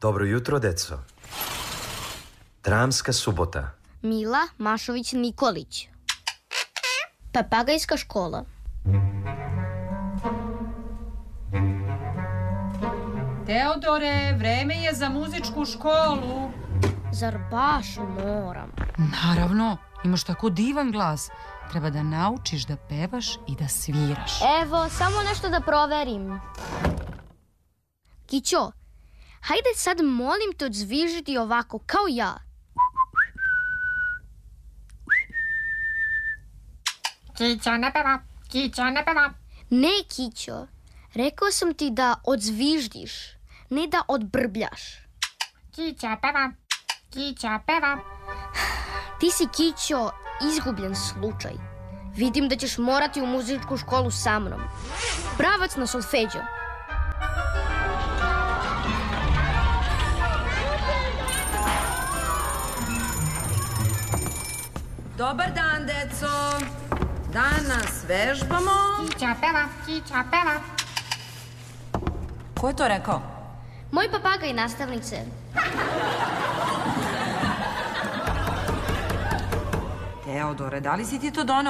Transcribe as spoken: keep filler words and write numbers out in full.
Dobro jutro, deco. Dramska subota. Mila Mašović-Nikolić. Papagajska škola. Teodore, vreme je za muzičku školu. Zar baš moram? Naravno, imaš tako divan glas. Treba da naučiš da pevaš i da sviraš. Evo, samo nešto da proverim. Kićo, hajde sad molim te odzvižiti ovako, kao ja. Kića ne peva, Kića ne peva. Ne, Kićo, rekao sam ti da odzviždiš, ne da odbrbljaš. Kića peva, Kića peva. Ti si, Kićo, izgubljen slučaj. Vidim da ćeš morati u muzičku školu sa mnom. Pravac na solfeđo. Dobar dan, deco. Danas vežbamo... Kića peva, Kića peva. Ko je to rekao? Moj papagaj, nastavnice. Teodore, da li si ti to doneo?